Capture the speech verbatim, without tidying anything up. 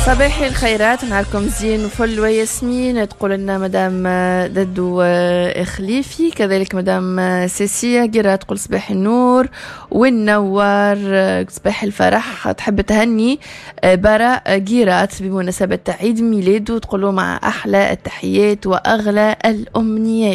صباحي الخيرات، نهاركم زين وفل وياسمين. تقول لنا مدام ددو خليفي، كذلك مدام سيسية قيرة تقول صباح النور والنوار، صباح الفرح. تحب تهني براء قيرات بمناسبة عيد ميلاده، تقولوا مع أحلى التحيات وأغلى الأمنيات.